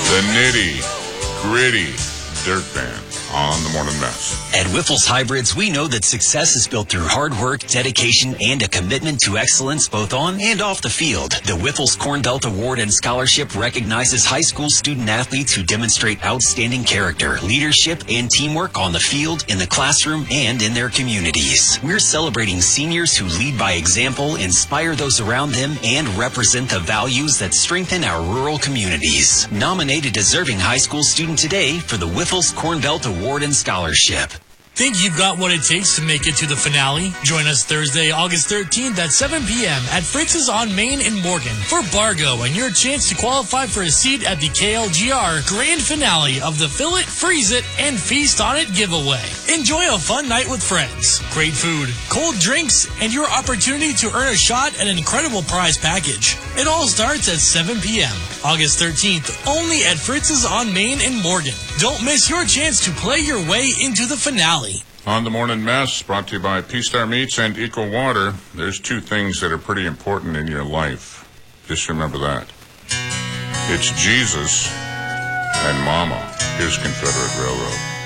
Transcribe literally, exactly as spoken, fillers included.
The nitty gritty dirt band on the Morning Mess. At Wyffels Hybrids, we know that success is built through hard work, dedication, and a commitment to excellence both on and off the field. The Wyffels Corn Belt Award and Scholarship recognizes high school student athletes who demonstrate outstanding character, leadership, and teamwork on the field, in the classroom, and in their communities. We're celebrating seniors who lead by example, inspire those around them, and represent the values that strengthen our rural communities. Nominate a deserving high school student today for the Wyffels Corn Belt Award and Scholarship. Think you've got what it takes to make it to the finale? Join us Thursday, August thirteenth at seven p.m. at Fritz's on Main in Morgan for Bargo and your chance to qualify for a seat at the K L G R grand finale of the Fill It, Freeze It, and Feast on It giveaway. Enjoy a fun night with friends, great food, cold drinks, and your opportunity to earn a shot at an incredible prize package. It all starts at seven p.m. August thirteenth, only at Fritz's on Main in Morgan. Don't miss your chance to play your way into the finale. On the Morning Mess, brought to you by P-Star Meats and Eco Water. There's two things that are pretty important in your life. Just remember that. It's Jesus and Mama. Here's Confederate Railroad.